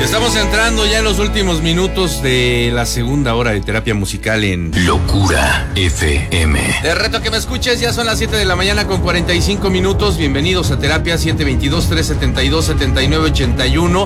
Estamos entrando ya en los últimos minutos de la segunda hora de terapia musical en Locura FM. Te reto que me escuches, ya son las 7 de la mañana con 45 minutos. Bienvenidos a Terapia 722-372-7981,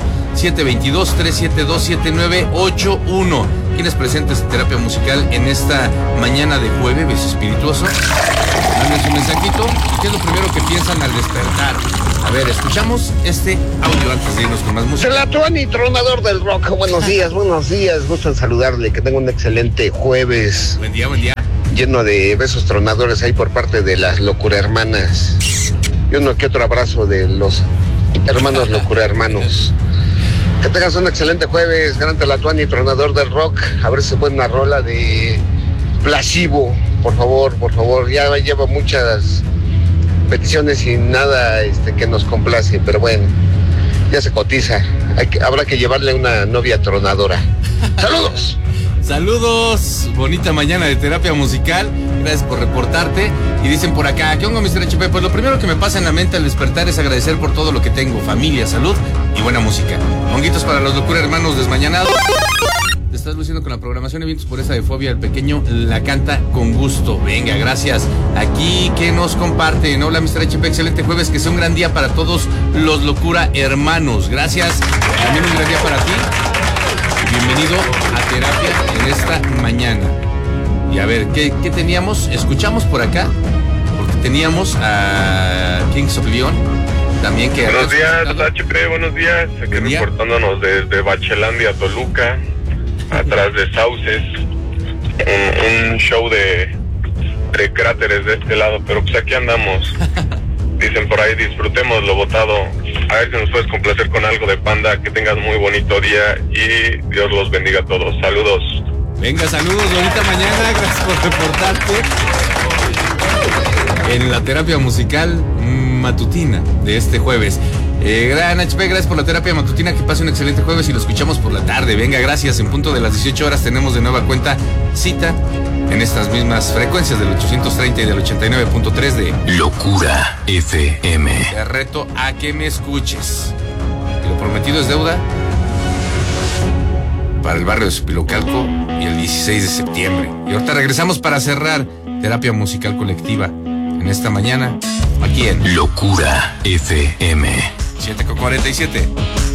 722-372-7981. ¿Quiénes presentes Terapia Musical en esta mañana de jueves espirituoso? Mándense un mensajito. ¿Qué es lo primero que piensan al despertar? A ver, escuchamos este audio antes de irnos con más música. Tlatuani, tronador del rock, buenos días, gusto en saludarle, que tenga un excelente jueves. Buen día, buen día. Lleno de besos tronadores ahí por parte de las Locura Hermanas. Y uno que otro abrazo de los hermanos Locura Hermanos. Que tengas un excelente jueves, gran Tlatuani, tronador del rock. A ver si se pone una rola de Placebo, por favor. Ya lleva muchas peticiones y nada que nos complace, pero bueno, ya se cotiza. Habrá que llevarle una novia tronadora. ¡Saludos! Saludos, bonita mañana de terapia musical. Gracias por reportarte. Y dicen por acá, ¿qué onda, Mr. HP? Pues lo primero que me pasa en la mente al despertar es agradecer por todo lo que tengo: familia, salud y buena música. Honguitos para los Locura Hermanos desmañanados. Te estás luciendo con la programación, eventos por esa de Fobia. El pequeño la canta con gusto. Venga, gracias. Aquí que nos comparten. Hola, Mr. HP, excelente jueves, que sea un gran día para todos los Locura Hermanos. Gracias. También un gran día para ti. Bienvenido a terapia en esta mañana. Y a ver, ¿qué teníamos? Escuchamos por acá, porque teníamos a Kings of Leon. También que... Buenos días, HP, buenos días. Aquí reportándonos desde Bachelandia, Toluca, atrás de Sauces. Un show de cráteres de este lado, pero pues aquí andamos. Dicen por ahí, disfrutemos lo votado. A ver si nos puedes complacer con algo de Panda. Que tengas muy bonito día y Dios los bendiga a todos. Saludos. Venga, saludos, bonita mañana. Gracias por reportarte en la terapia musical matutina de este jueves. Gran HP, gracias por la terapia matutina. Que pase un excelente jueves y lo escuchamos por la tarde. Venga, gracias. En punto de las 18 horas tenemos de nueva cuenta cita en estas mismas frecuencias del 830 y del 89.3 de Locura FM. Te reto a que me escuches. Y lo prometido es deuda para el barrio de Supilocalco y el 16 de septiembre. Y ahorita regresamos para cerrar terapia musical colectiva en esta mañana, aquí en Locura FM. 7:47.